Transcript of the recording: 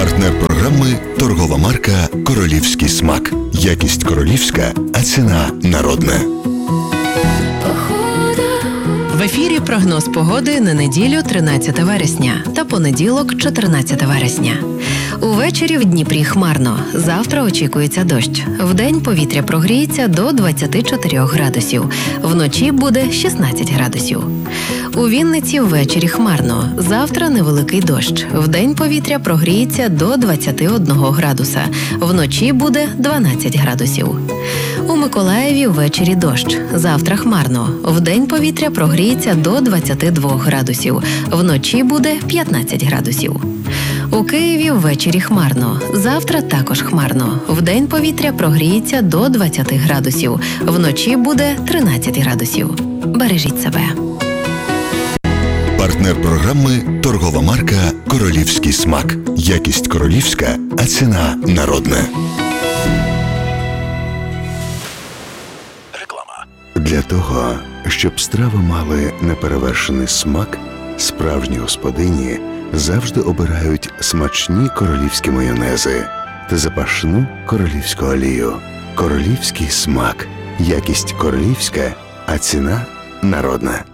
Партнер програми – торгова марка «Королівський смак». Якість королівська, а ціна народна. В ефірі прогноз погоди на неділю 13 вересня та понеділок 14 вересня. Увечері в Дніпрі хмарно. Завтра очікується дощ. Вдень повітря прогріється до 24 градусів. Вночі буде 16 градусів. У Вінниці ввечері хмарно. Завтра невеликий дощ. Вдень повітря прогріється до 21 градуса. Вночі буде 12 градусів. У Миколаєві ввечері дощ. Завтра хмарно. Вдень повітря прогріється до 22 градусів. Вночі буде 15 градусів. У Києві ввечері хмарно. Завтра також хмарно. Вдень повітря прогріється до 20 градусів. Вночі буде 13 градусів. Бережіть себе. Партнер програми – торгова марка «Королівський смак». Якість королівська, а ціна народна. Реклама. Для того, щоб страви мали неперевершений смак, справжні господині завжди обирають смачні королівські майонези та запашну королівську олію. Королівський смак. Якість королівська, а ціна народна.